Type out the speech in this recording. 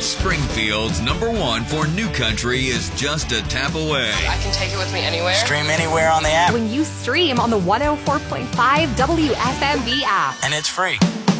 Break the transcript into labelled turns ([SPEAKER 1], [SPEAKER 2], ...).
[SPEAKER 1] Springfield's #1 for new country is just a tap away.
[SPEAKER 2] I can take it with me anywhere.
[SPEAKER 3] Stream anywhere on the app.
[SPEAKER 4] When you stream on the 104.5 WFMB app.
[SPEAKER 3] And it's free.